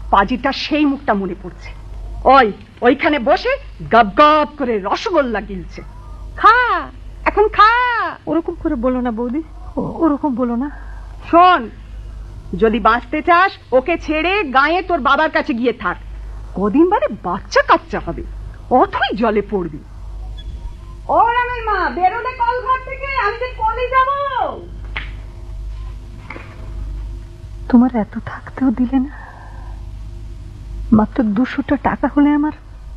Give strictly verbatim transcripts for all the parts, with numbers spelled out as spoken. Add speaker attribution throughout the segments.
Speaker 1: পাজিটা সেই মুখটা মনে পড়ছে। ওই ওইখানে বসে গপ গপ করে রসগোল্লা গিলছে। খা, এখন খা।
Speaker 2: ওরকম করে বলো না বৌদি, ওরকম বলো না।
Speaker 1: শোন, যদি বাঁচতে চাস ওকে ছেড়ে গায়ে তোর বাবার কাছে গিয়ে থাক। কদিন বাদে বাচ্চা কাচ্চা হবে, অথই জলে পড়বি। ও রামের মা, বেরোলে কল ঘর থেকে, আমি যে কলে যাব।
Speaker 2: তোমার এত থাকতেও দিলে না? মাত্র দুশোটা টাকা হলে আমার।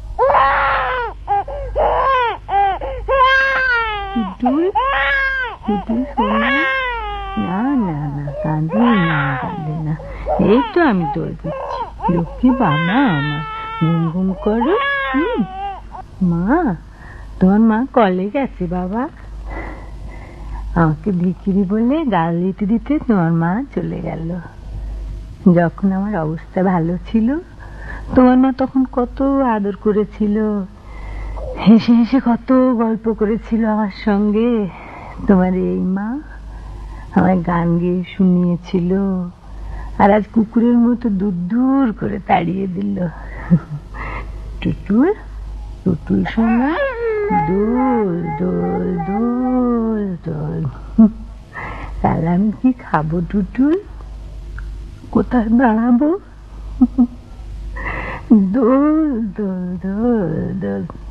Speaker 2: না না না, কাঁদে না, কাঁদে না। এই তো আমি দৌড় দিচ্ছি। লক্ষ্মী বাবা আমার, ঘুম ঘুম করো। মা, তোমার মা কলে গেছে বাবা। আমাকে ভিখিরি বলে গাল দিতে দিতে তোমার মা চলে গেল। যখন আমার অবস্থা ভালো ছিল তোমার মা তখন কত আদর করেছিল, হেসে হেসে কত গল্প করেছিল আমার সঙ্গে। তোমার এই মা আমার গান গেয়ে শুনিয়েছিল, আর আজ কুকুরের মতো দূর দূর করে তাড়িয়ে দিল। টুটুল, টুটুল সোনা, দোল দোল দোল দোল। তাহলে আমি কি খাবো টুটুল? কোথায় দাঁড়াবো? দোল দোল দোল দোল।